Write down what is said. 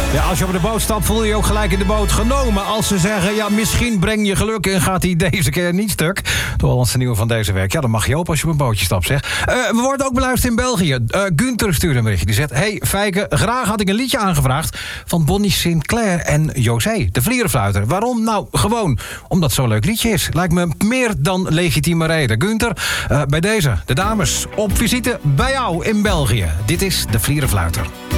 Ja, als je op de boot stapt, voel je je ook gelijk in de boot genomen. Als ze zeggen, ja, misschien breng je geluk en gaat hij deze keer niet stuk. Door ons nieuwe van deze week. Ja, dan mag je op als je op een bootje stapt, zeg. We worden ook beluisterd in België. Gunther stuurde een berichtje. Die zegt, hey, Fijke, graag had ik een liedje aangevraagd van Bonnie Sinclair en José, de vlierenfluiter. Waarom? Nou, gewoon omdat het zo'n leuk liedje is. Lijkt me meer dan legitieme reden. Gunther, bij deze, de dames, op visite bij jou in België. Dit is de vlierenfluiter.